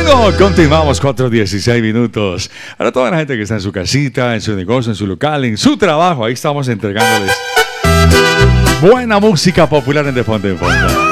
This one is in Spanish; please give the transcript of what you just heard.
Luego continuamos 4:16 minutos. Para toda la gente que está en su casita, en su negocio, en su local, en su trabajo, ahí estamos entregándoles buena música popular en De Fondo en Fondo.